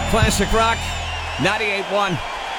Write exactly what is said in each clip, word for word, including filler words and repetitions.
Classic Rock, ninety-eight point one.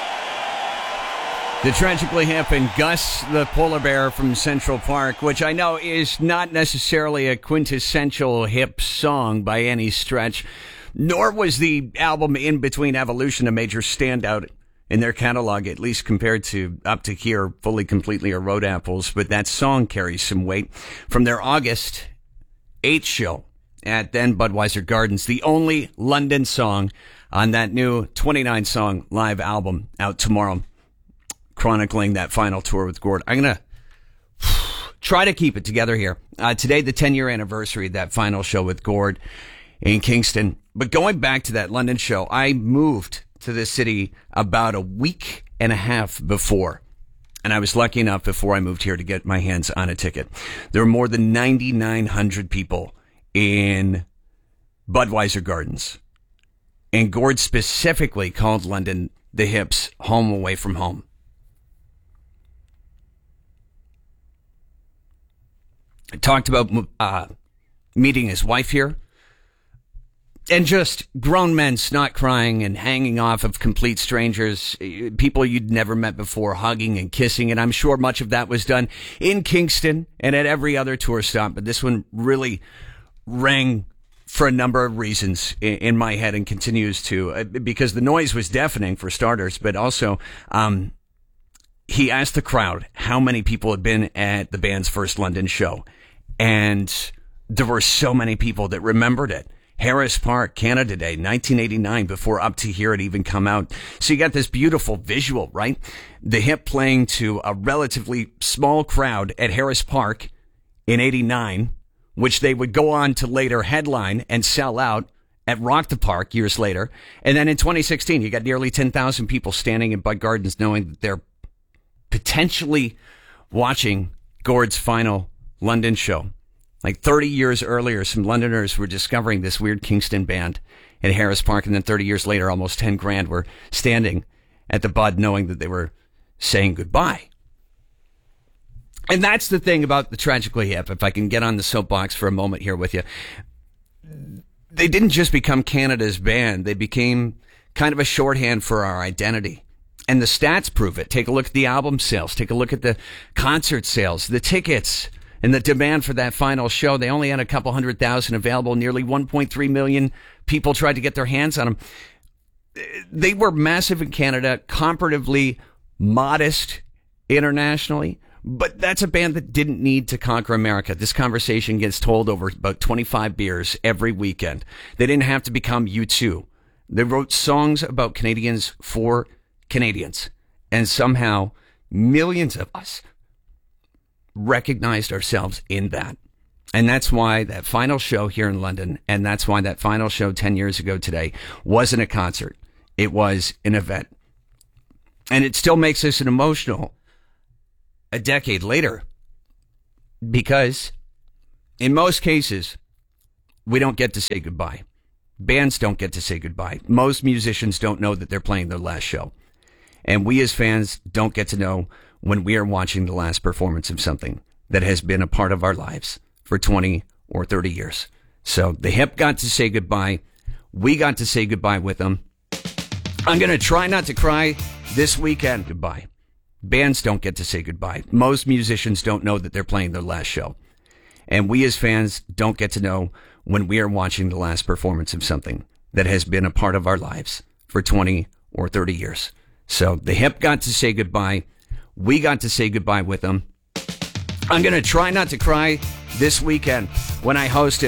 The Tragically Hip and Gus the Polar Bear from Central Park, which I know is not necessarily a quintessential hip song by any stretch, nor was the album In Between Evolution a major standout in their catalog, at least compared to Up to Here, Fully Completely, or Road Apples, but that song carries some weight. From their August eighth show at then Budweiser Gardens, the only London song on that new twenty-nine song live album out tomorrow, chronicling that final tour with Gord. I'm going to try to keep it together here. Uh, today, the ten-year anniversary of that final show with Gord in Kingston. But going back to that London show, I moved to the city about a week and a half before. And I was lucky enough before I moved here to get my hands on a ticket. There were more than ninety-nine hundred people in Budweiser Gardens. And Gord specifically called London the Hip's home away from home. I talked about uh, meeting his wife here. And just grown men snot crying and hanging off of complete strangers, people you'd never met before, hugging and kissing. And I'm sure much of that was done in Kingston and at every other tour stop. But this one really rang for a number of reasons in my head and continues to, because the noise was deafening for starters, but also um, he asked the crowd how many people had been at the band's first London show. And there were so many people that remembered it. Harris Park, Canada Day, nineteen eighty-nine, before Up to Here had even come out. So you got this beautiful visual, right? The Hip playing to a relatively small crowd at Harris Park in eighty-nine, which they would go on to later headline and sell out at Rock the Park years later. And then in twenty sixteen, you got nearly ten thousand people standing in Bud Gardens knowing that they're potentially watching Gord's final London show. Like thirty years earlier, some Londoners were discovering this weird Kingston band at Harris Park, and then thirty years later, almost ten grand were standing at the Bud knowing that they were saying goodbye. And that's the thing about the Tragically Hip, if I can get on the soapbox for a moment here with you. They didn't just become Canada's band. They became kind of a shorthand for our identity. And the stats prove it. Take a look at the album sales. Take a look at the concert sales, the tickets, and the demand for that final show. They only had a couple hundred thousand available. Nearly one point three million people tried to get their hands on them. They were massive in Canada, comparatively modest internationally. But that's a band that didn't need to conquer America. This conversation gets told over about twenty-five beers every weekend. They didn't have to become U two. They wrote songs about Canadians for Canadians. And somehow millions of us recognized ourselves in that. And that's why that final show here in London, and that's why that final show ten years ago today wasn't a concert. It was an event. And it still makes us an emotional a decade later, because in most cases, we don't get to say goodbye. Bands don't get to say goodbye. Most musicians don't know that they're playing their last show. And we as fans don't get to know when we are watching the last performance of something that has been a part of our lives for twenty or thirty years. So the Hip got to say goodbye. We got to say goodbye with them. I'm going to try not to cry this weekend. Goodbye. Bands don't get to say goodbye. Most musicians don't know that they're playing their last show. And we as fans don't get to know when we are watching the last performance of something that has been a part of our lives for twenty or thirty years. So the Hip got to say goodbye. We got to say goodbye with them. I'm going to try not to cry this weekend when I host it.